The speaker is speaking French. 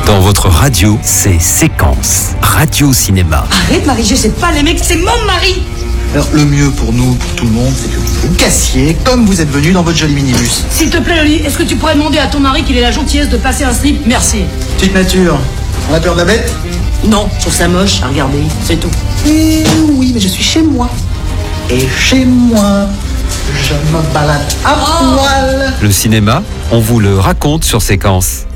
Dans votre radio, c'est Séquence. Radio-cinéma. Arrête Marie-G, c'est pas les mecs, c'est mon mari. Alors le mieux pour nous, pour tout le monde, c'est que vous cassiez comme vous êtes venu dans votre joli minibus. S'il te plaît Loli, est-ce que tu pourrais demander à ton mari qu'il ait la gentillesse de passer un slip? Merci. Petite nature, on a peur de la bête? Non, je trouve ça moche à regarder, c'est tout. Eh oui, mais je suis chez moi. Et chez moi, je me balade à poil. Le cinéma, on vous le raconte sur Séquence.